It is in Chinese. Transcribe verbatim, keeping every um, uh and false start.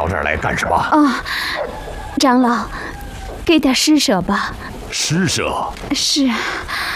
到这儿来干什么？ 哦，长老，给点施舍吧。 施舍？ 是啊，